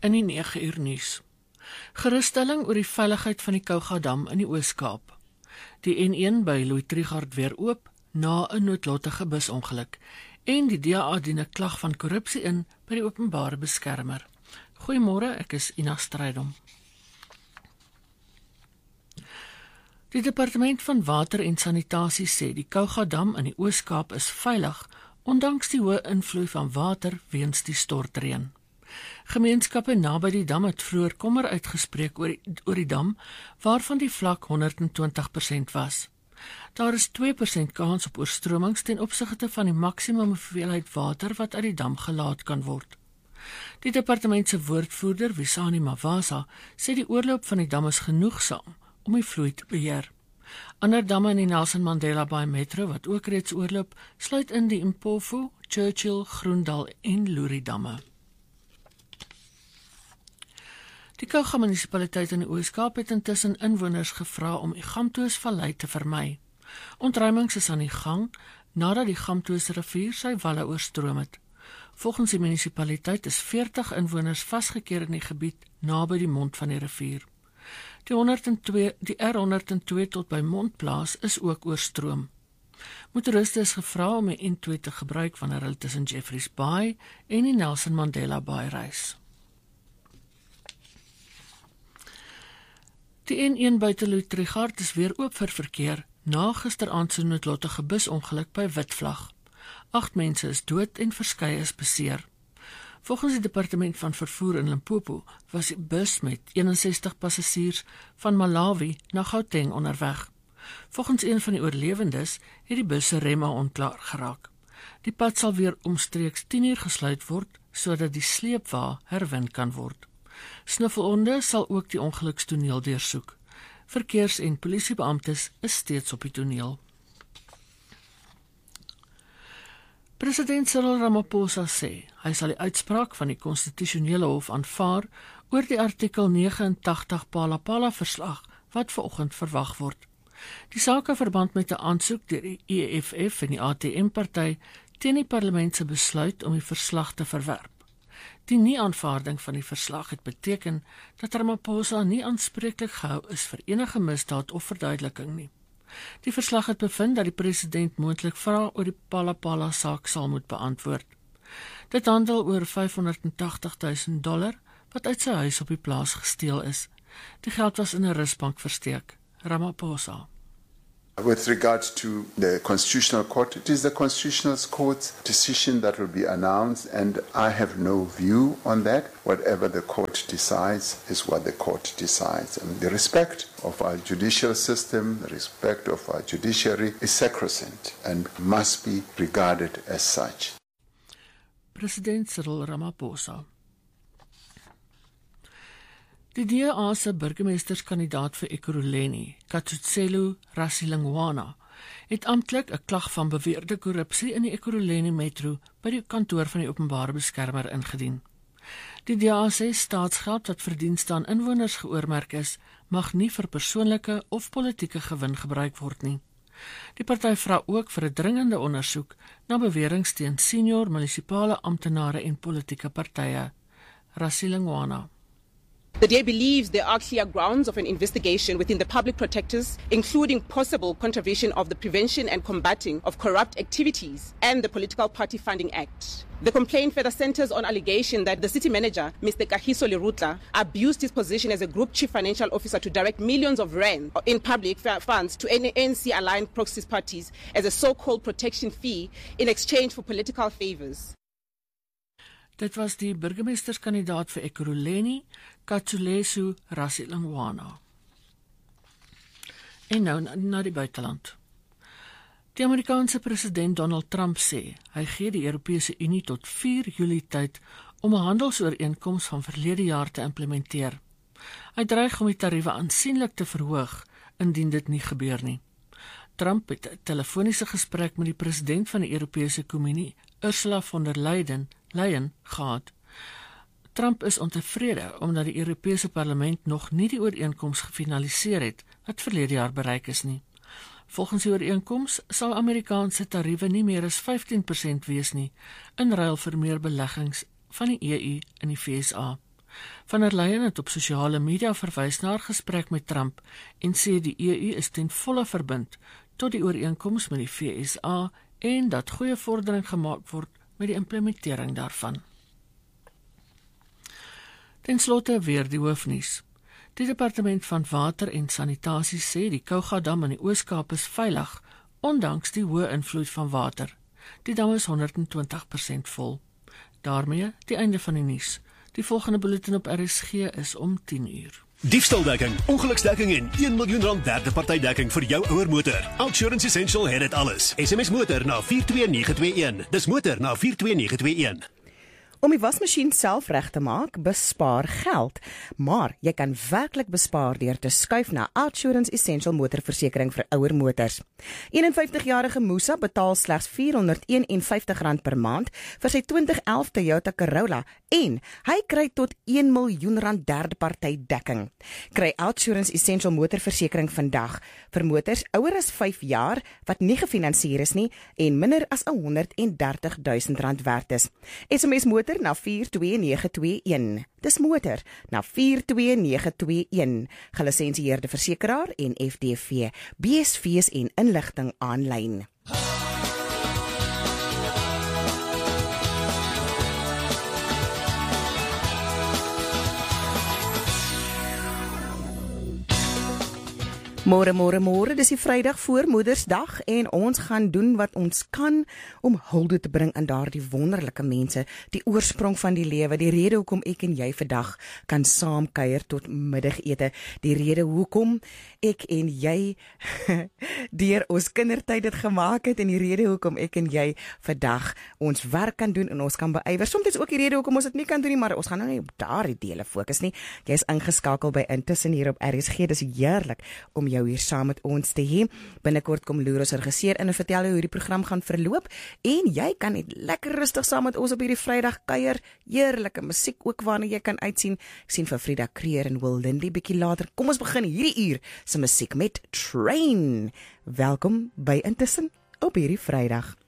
In die 9 uur nuus. Gerusstelling oor die veiligheid van die Kouga-dam in die Oos-Kaap. Die N1 by Louis Trichardt weer oop na 'n noodlottige busongeluk en die DA dien 'n klag van korrupsie in by die openbare beskermer. Goeiemôre, ek is Ina Strydom. Die Departement van Water en Sanitasie sê die Kouga-dam in die Oos-Kaap is veilig, ondanks die hoë invloed van water weens die stortreën. Gemeenskappe naby die dam het vroeër kommer uitgespreek oor die dam, waarvan die vlak 120% was. Daar is 2% kans op oorstromings ten opsigte van die maksimum hoeveelheid water wat uit die dam gelaat kan word. Die departement se woordvoerder, Wisani Mawasa, sê die oorloop van die dam is genoegsaam om die vloei te beheer. Ander damme in die Nelson Mandela Bay Metro wat ook reeds oorloop, sluit in die Mpofu, Churchill, Groendal en Loerie damme. Die Kouga munisipaliteit in die Oos-Kaap het intussen inwoners gevra om die Gamtoosvallei te vermy. Ontruimings is aan die gang nadat die Gamtoosrivier sy walle oorstroom het. Volgens die munisipaliteit is 40 inwoners vasgekeer in die gebied naby die mond van die rivier. Die R102 tot by Mondplaas is ook oorstroom. Motoriste is gevra om die N2 te gebruik wanneer hulle tussen Jeffreys Bay en die Nelson Mandela Bay reis. Die N1 buite Louis Trichardt is weer oop vir verkeer na gisteraand se noodlottige busongeluk by Witvlag. 8 mense is dood en verskeie is beseer. Volgens die departement van vervoer in Limpopo was die bus met 61 passasiers van Malawi na Gauteng onderweg. Volgens een van die oorlewendes het die bus se remme onklaar geraak. Die pad sal weer omstreeks 10 uur gesluit word sodat die sleepwa herwin kan word. Snuffelonde sal ook die ongelukstoneel deursoek. Verkeers- en polisiebeamptes is steeds op die toneel. President Cyril Ramaphosa sê hy sal die uitspraak van die konstitusionele hof aanvaar oor die artikel 89 Phala-Phala verslag wat vanoggend verwag word. Die saak in verband met 'n aansoek deur die EFF en die ATM-party teen die parlement se besluit om die verslag te verwerp. Die nie-aanvaarding van die verslag het beteken dat Ramaphosa nie aanspreeklik gehou is vir enige misdaad of verduideliking nie. Die verslag het bevind dat die president moontlik vrae oor die Phala-Phala saak sal moet beantwoord. Dit handel oor $580,000 wat uit sy huis op die plaas gesteel is. Die geld was in 'n rusbank versteek. Ramaphosa. With regards to the Constitutional Court, it is the Constitutional Court's decision that will be announced, and I have no view on that. Whatever the court decides is what the court decides. And the respect of our judicial system, the respect of our judiciary is sacrosanct and must be regarded as such. President Cyril Ramaphosa. Die DA se burgemeesterskandidaat vir Ekurhuleni, Katsutselo Rasilingwana, het amptelik 'n klag van beweerde korrupsie in die Ekurhuleni Metro by die kantoor van die openbare beskermer ingedien. Die DA sê staatsgeld wat vir dienste aan inwoners geoormerk is, mag nie vir persoonlike of politieke gewin gebruik word nie. Die party vra ook vir 'n dringende ondersoek na beweringe teen senior munisipale amptenare en politieke partye. Rasilingwana. The DA believes there are clear grounds of an investigation within the public protectors, including possible contravention of the Prevention and Combating of Corrupt Activities and the Political Party Funding Act. The complaint further centers on allegation that the city manager, Mr. Kagiso Lerutla, abused his position as a group chief financial officer to direct millions of rand in public funds to ANC-aligned proxy parties as a so-called protection fee in exchange for political favors. Dit was die burgemeesterskandidaat vir Ekurhuleni, Katsulesu Rasilingwana. En nou na die buiteland. Die Amerikaanse president Donald Trump sê hy gee die Europese Unie tot 4 Julie tyd om 'n handelsooreenkoms van verlede jaar te implementeer. Hy dreig om die tariewe aansienlik te verhoog indien dit nie gebeur nie. Trump het 'n telefoniese gesprek met die president van die Europese Unie, Ursula von der Leyen gehad. Trump is ontevrede omdat die Europese Parlement nog nie die ooreenkoms gefinaliseer het wat verlede jaar bereik is nie. Volgens die ooreenkoms sal Amerikaanse tariewe nie meer as 15% wees nie, in ruil vir meer beleggings van die EU in die VSA. Van der Leyen het op sosiale media verwys na haar gesprek met Trump en sê die EU is ten volle verbind tot die ooreenkoms met die VSA en dat goeie vordering gemaak word met die implementering daarvan. Ten slotte weer die hoofnuus. Die Departement van Water en Sanitasie sê die Kouga-dam in die Oos-Kaap is veilig, ondanks die hoë invloed van water. Die dam is 120% vol. Daarmee die einde van die nuus. Die volgende bulletin op RSG is om 10 uur. Diefstaldekking, ongeluksdekking en R1 miljoen derde partydekking vir jou ouer motor. Outsurance Essential het dit alles. SMS motor na 42921. Dis motor na 42921. Om die wasmasjien self reg te maak, bespaar geld. Maar jy kan werklik bespaar deur te skuif na Outsurance Essential motorversekering vir ouer motors. 51-jarige Musa betaal slegs R451 per maand vir sy 2011 Toyota Corolla en hy kry tot R1 miljoen derde party dekking. Kry Outsurance Essential motorversekering vandag vir motors ouer as 5 jaar wat nie gefinansier is nie en minder as R130,000 werd is. SMS motor na 42921. Dis motor na 42921. Gelisensieerde versekeraar en FDV. BSV's en inligting aanlyn. Môre, dis die Vrydag voor Moedersdag en ons gaan doen wat ons kan om hulde te bring aan daardie wonderlike mense, die oorsprong van die lewe, die rede hoekom ek en jy vandag kan saam kuier tot middagete, die rede hoekom ek en jy deur ons kindertyd dit gemaak het en die rede hoekom ek en jy vandag ons werk kan doen en ons kan beywer. Soms is ook die rede hoekom ons dit nie kan doen nie, maar ons gaan nou nie op daardie dele fokus nie. Jy is ingeskakel by Intussen hier op RSG. Dis heerlik om jou hier saam met ons te hê. Binnekort kom Loer ons regisseur in en vertel hoe die program gaan verloop en jy kan net lekker rustig saam met ons op hierdie Vrydag kuier. Heerlike musiek ook waarna jy kan uitsien. Ek sien vir Frida Kreer en Will Lindy bietjie later. Kom ons begin hierdie uur se musiek met Train. Welkom by Intussen op hierdie Vrydag.